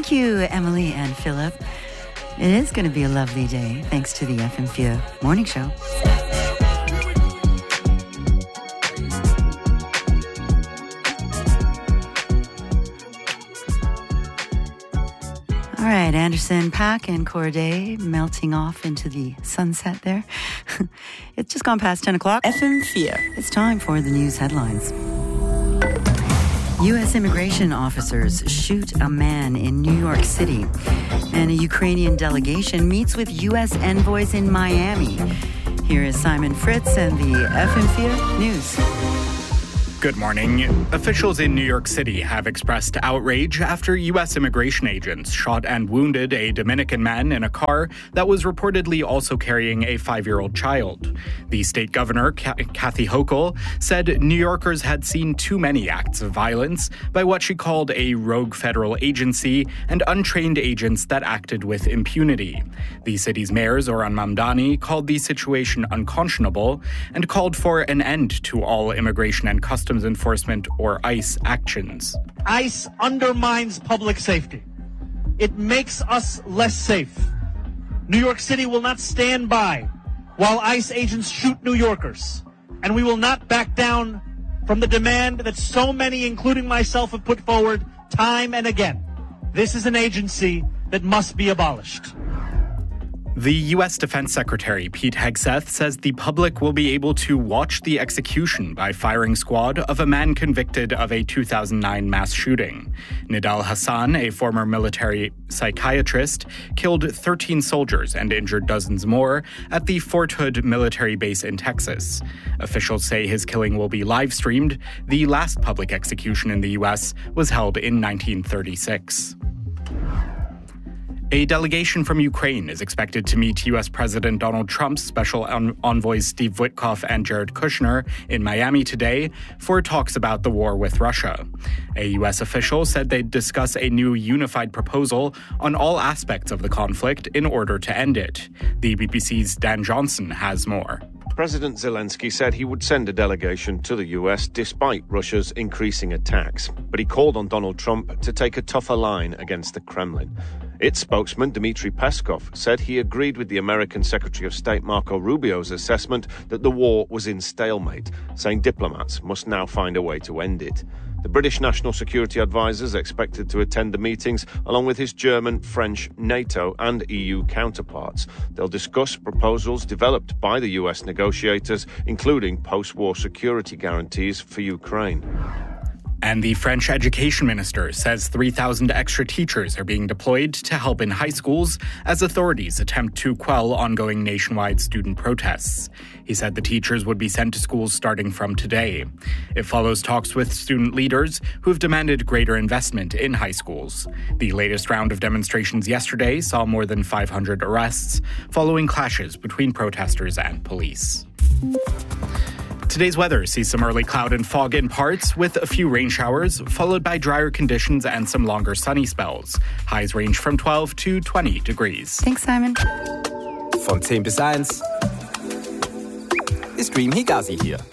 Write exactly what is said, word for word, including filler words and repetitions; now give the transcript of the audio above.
Thank you, Emily and Philip. It is going to be a lovely day, thanks to the F M four Morning Show. All right, Anderson .Paak and Corday melting off into the sunset there. It's just gone past ten o'clock. F M four. It's time for the news headlines. U S immigration officers shoot a man in New York City. And a Ukrainian delegation meets with U S envoys in Miami. Here is Simon Fritz and the F M four News. Good morning. Officials in New York City have expressed outrage after U S immigration agents shot and wounded a Dominican man in a car that was reportedly also carrying a five-year-old child. The state governor, Kathy Hochul, said New Yorkers had seen too many acts of violence by what she called a rogue federal agency and untrained agents that acted with impunity. The city's mayor, Zoran Mamdani, called the situation unconscionable and called for an end to all immigration and customs enforcement or ICE actions. ICE undermines public safety. It makes us less safe. New York City will not stand by while ICE agents shoot New Yorkers. And we will not back down from the demand that so many, including myself, have put forward time and again. This is an agency that must be abolished. The U S Defense Secretary, Pete Hegseth, says the public will be able to watch the execution by firing squad of a man convicted of a two thousand nine mass shooting. Nidal Hassan, a former military psychiatrist, killed thirteen soldiers and injured dozens more at the Fort Hood military base in Texas. Officials say his killing will be live-streamed. The last public execution in the U S was held in nineteen thirty-six. A delegation from Ukraine is expected to meet U S President Donald Trump's special envoys Steve Witkoff and Jared Kushner in Miami today for talks about the war with Russia. A U S official said they'd discuss a new unified proposal on all aspects of the conflict in order to end it. The B B C's Dan Johnson has more. President Zelensky said he would send a delegation to the U S despite Russia's increasing attacks, but he called on Donald Trump to take a tougher line against the Kremlin. Its spokesman, Dmitry Peskov, said he agreed with the American Secretary of State Marco Rubio's assessment that the war was in stalemate, saying diplomats must now find a way to end it. The British National Security Advisor is expected to attend the meetings along with his German, French, NATO and E U counterparts. They'll discuss proposals developed by the U S negotiators, including post-war security guarantees for Ukraine. And the French education minister says three thousand extra teachers are being deployed to help in high schools as authorities attempt to quell ongoing nationwide student protests. He said the teachers would be sent to schools starting from today. It follows talks with student leaders who have demanded greater investment in high schools. The latest round of demonstrations yesterday saw more than five hundred arrests following clashes between protesters and police. Today's weather sees some early cloud and fog in parts with a few rain showers, followed by drier conditions and some longer sunny spells. Highs range from twelve to twenty degrees. Thanks, Simon. Von zehn bis eins ist Dream Higazi hier.